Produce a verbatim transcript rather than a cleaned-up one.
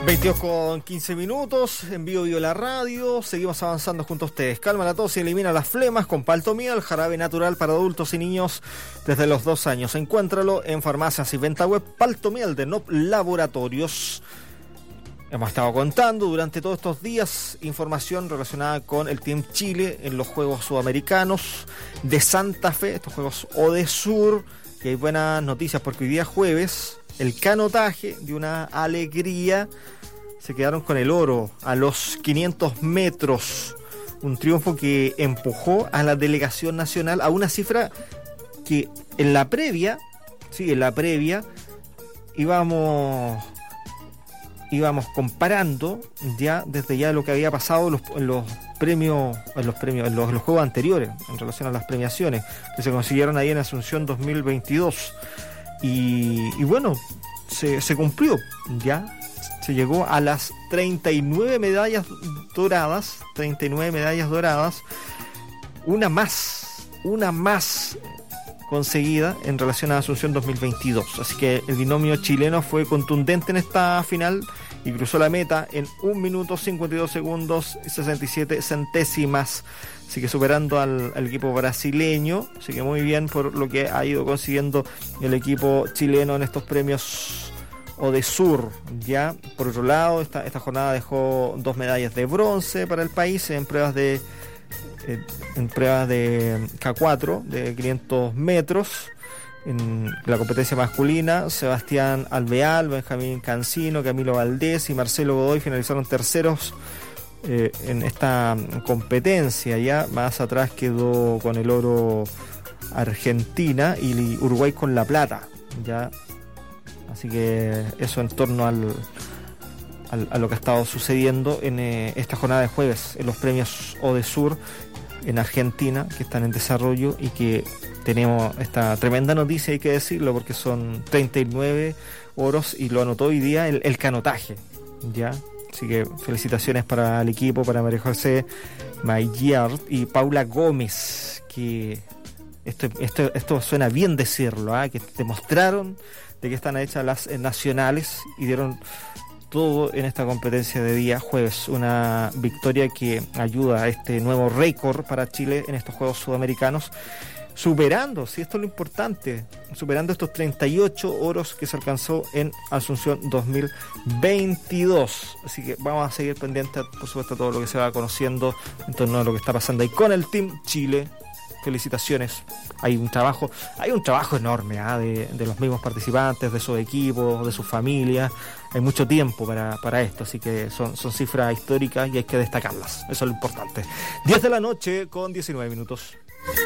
veintidós con quince minutos, en vivo Vivo la radio, seguimos avanzando junto a ustedes. Calma la tos y elimina las flemas con Paltomiel, jarabe natural para adultos y niños desde los dos años. Encuéntralo en farmacias y venta web. Paltomiel de Nop Laboratorios. Hemos estado contando durante todos estos días información relacionada con el Team Chile en los Juegos Sudamericanos de Santa Fe, estos Juegos Odesur, y hay buenas noticias porque hoy día jueves el canotaje de una alegría, se quedaron con el oro a los quinientos metros, un triunfo que empujó a la delegación nacional a una cifra que en la previa, sí, en la previa íbamos íbamos comparando ya desde ya lo que había pasado en los, en los premios, en los premios, en los, en los juegos anteriores, en relación a las premiaciones que se consiguieron ahí en Asunción dos mil veintidós. Y, y bueno, se, se cumplió, ya se llegó a las treinta y nueve medallas doradas, treinta y nueve medallas doradas, una más, una más conseguida en relación a Asunción dos mil veintidós. Así que el binomio chileno fue contundente en esta final y cruzó la meta en un minuto cincuenta y dos segundos y sesenta y siete centésimas. Así que superando al, al equipo brasileño. Así que muy bien por lo que ha ido consiguiendo el equipo chileno en estos premios Odesur. Ya, por otro lado, esta, esta jornada dejó dos medallas de bronce para el país en pruebas de eh, en pruebas de K cuatro de quinientos metros. En la competencia masculina, Sebastián Alvear, Benjamín Cancino, Camilo Valdés y Marcelo Godoy finalizaron terceros eh, en esta competencia. Ya más atrás quedó con el oro Argentina y Uruguay con la plata. Ya, así que eso en torno al, al a lo que ha estado sucediendo en eh, esta jornada de jueves en los premios Odesur en Argentina, que están en desarrollo y que tenemos esta tremenda noticia, hay que decirlo, porque son treinta y nueve oros y lo anotó hoy día el, el canotaje, ¿ya? Así que felicitaciones para el equipo, para María José Maillard y Paula Gómez, que esto, esto, esto suena bien decirlo, ¿eh? Que demostraron de que están hechas las nacionales y dieron todo en esta competencia de día jueves, una victoria que ayuda a este nuevo récord para Chile en estos Juegos Sudamericanos, superando, si esto es lo importante, superando estos treinta y ocho oros que se alcanzó en Asunción dos mil veintidós. Así que vamos a seguir pendientes, por supuesto, todo lo que se va conociendo en torno a lo que está pasando ahí con el Team Chile. Felicitaciones. Hay un trabajo, hay un trabajo enorme ¿eh? de, de los mismos participantes, de sus equipos, de sus familias. Hay mucho tiempo para, para esto, así que son, son cifras históricas y hay que destacarlas. Eso es lo importante. diez de la noche con diecinueve minutos.